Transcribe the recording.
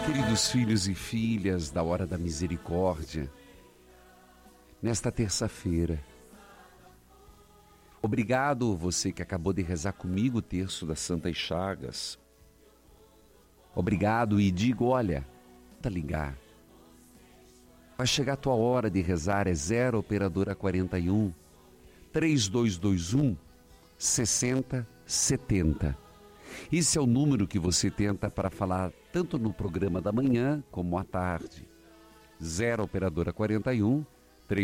Queridos filhos e filhas da Hora da Misericórdia, nesta terça-feira, obrigado você que acabou de rezar comigo o terço das Santas Chagas. Obrigado e digo, olha, tá ligar. Vai chegar a tua hora de rezar, é 0 operadora 41 3221 6070. Esse é o número que você tenta para falar tanto no programa da manhã como à tarde. 0 operadora 41